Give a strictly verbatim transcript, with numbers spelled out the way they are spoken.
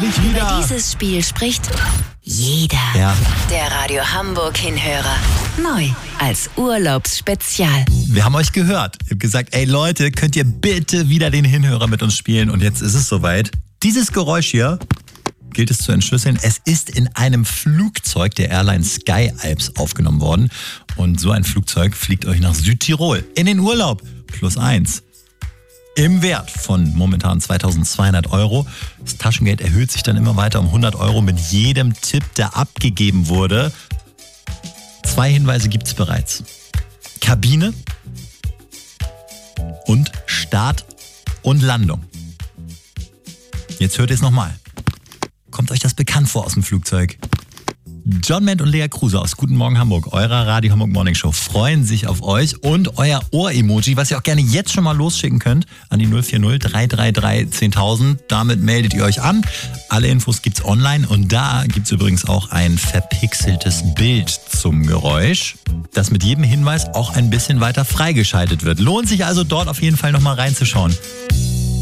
endlich wieder. Über dieses Spiel spricht jeder. Ja. Der Radio Hamburg Hinhörer. Neu als Urlaubsspezial. Wir haben euch gehört. Ihr habt gesagt, ey Leute, könnt ihr bitte wieder den Hinhörer mit uns spielen? Und jetzt ist es soweit. Dieses Geräusch hier gilt es zu entschlüsseln. Es ist in einem Flugzeug der Airline Sky Alps aufgenommen worden. Und so ein Flugzeug fliegt euch nach Südtirol in den Urlaub. Plus eins. Im Wert von momentan zweitausendzweihundert Euro. Das Taschengeld erhöht sich dann immer weiter um hundert Euro mit jedem Tipp, der abgegeben wurde. Zwei Hinweise gibt es bereits. Kabine und Start und Landung. Jetzt hört ihr es nochmal. Kommt euch das bekannt vor aus dem Flugzeug? John Ment und Lea Kruse aus Guten Morgen Hamburg, eurer Radio Hamburg Morning Show, freuen sich auf euch und euer Ohr-Emoji, was ihr auch gerne jetzt schon mal losschicken könnt an die null vier null drei drei drei zehntausend. Damit meldet ihr euch an. Alle Infos gibt's online und da gibt's übrigens auch ein verpixeltes Bild zum Geräusch, das mit jedem Hinweis auch ein bisschen weiter freigeschaltet wird. Lohnt sich also dort auf jeden Fall nochmal reinzuschauen.